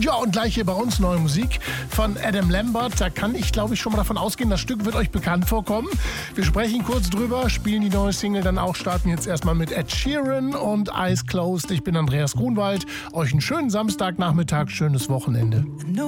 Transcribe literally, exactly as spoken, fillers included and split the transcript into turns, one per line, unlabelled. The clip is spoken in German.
Ja, und gleich hier bei uns neue Musik von Adam Lambert. Da kann ich, glaube ich, schon mal davon ausgehen, das Stück wird euch bekannt vorkommen. Wir sprechen kurz drüber, spielen die neue Single dann auch, starten jetzt erstmal mit Ed Sheeran und Eyes Closed. Ich bin Andreas Grunwald. Euch einen schönen Samstagnachmittag, schönes Wochenende.